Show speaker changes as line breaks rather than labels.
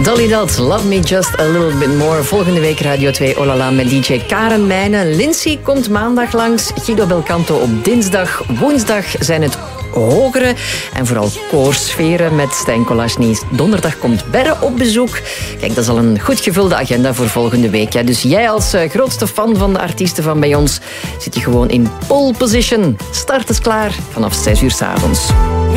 Dolly Dot, Love Me Just A Little Bit More. Volgende week Radio 2 Olala met DJ Karen Mijnen. Lindsay komt maandag langs. Guido Belcanto op dinsdag. Woensdag zijn het hogere en vooral koorsferen met Stijn Kolasny. Donderdag komt Berre op bezoek. Kijk, dat is al een goed gevulde agenda voor volgende week. Ja. Dus jij als grootste fan van de artiesten van bij ons zit je gewoon in pole position. Start is klaar vanaf 6 uur 's avonds.